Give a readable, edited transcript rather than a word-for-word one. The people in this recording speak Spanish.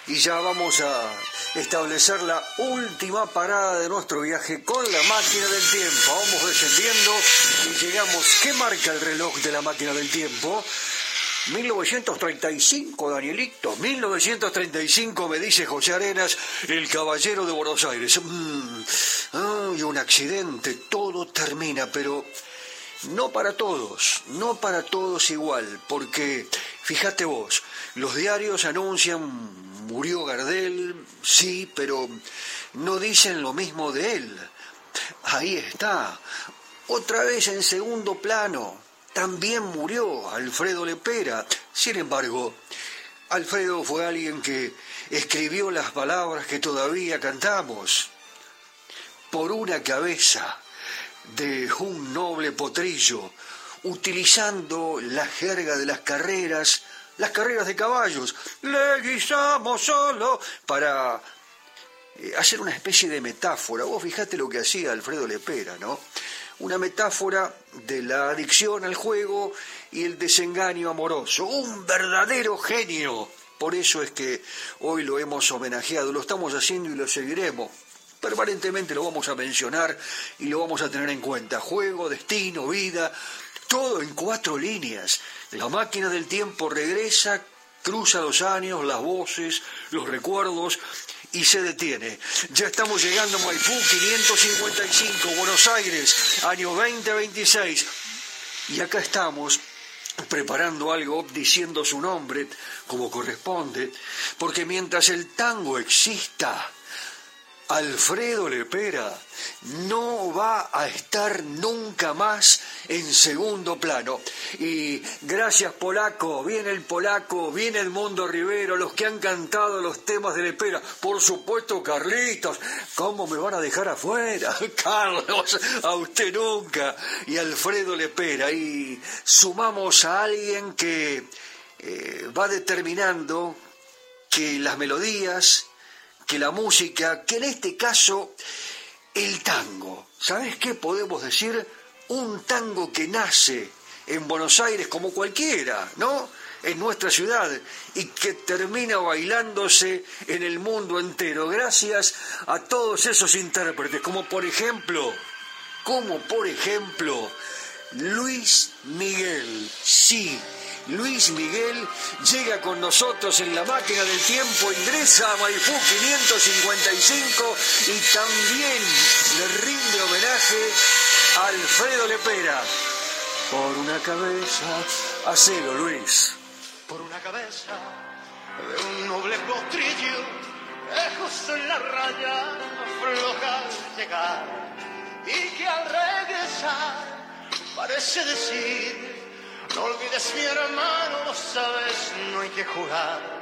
y ya vamos a establecer la última parada de nuestro viaje con la máquina del tiempo. Vamos descendiendo y llegamos. ¿Qué marca el reloj de la máquina del tiempo? 1935, Danielito, 1935, me dice José Arenas, el caballero de Buenos Aires. Y un accidente, todo termina, pero no para todos igual, porque fíjate vos, los diarios anuncian murió Gardel, sí, pero no dicen lo mismo de él. Ahí está, otra vez en segundo plano. También murió Alfredo Lepera. Sin embargo, Alfredo fue alguien que escribió las palabras que todavía cantamos. Por una cabeza de un noble potrillo, utilizando la jerga de las carreras de caballos. Le guisamos solo para hacer una especie de metáfora. Vos fijate lo que hacía Alfredo Lepera, ¿no? Una metáfora de la adicción al juego y el desengaño amoroso. Un verdadero genio. Por eso es que hoy lo hemos homenajeado, lo estamos haciendo y lo seguiremos. Permanentemente lo vamos a mencionar y lo vamos a tener en cuenta. Juego, destino, vida, todo en 4 líneas. La máquina del tiempo regresa, cruza los años, las voces, los recuerdos y se detiene. Ya estamos llegando a Maipú 555, Buenos Aires, año 2026. Y acá estamos preparando algo, diciendo su nombre como corresponde, porque mientras el tango exista, Alfredo Lepera no va a estar nunca más en segundo plano. Y gracias, Polaco, viene el Polaco, viene Edmundo Rivero, los que han cantado los temas de Lepera. Por supuesto, Carlitos, ¿cómo me van a dejar afuera? Carlos, a usted nunca. Y Alfredo Lepera. Y sumamos a alguien que va determinando que las melodías, que la música, que en este caso el tango. ¿Sabes qué podemos decir? Un tango que nace en Buenos Aires como cualquiera, ¿no? En nuestra ciudad y que termina bailándose en el mundo entero gracias a todos esos intérpretes, como por ejemplo Luis Miguel. Sí, Luis Miguel llega con nosotros en la máquina del tiempo, ingresa a Maipú 555 y también le rinde homenaje a Alfredo Lepera. Por una cabeza, hacelo, Luis. Por una cabeza de un noble potrillo, lejos en la raya, floja al llegar, y que al regresar parece decir: no olvides, mi hermano, sabes, no hay que jugar.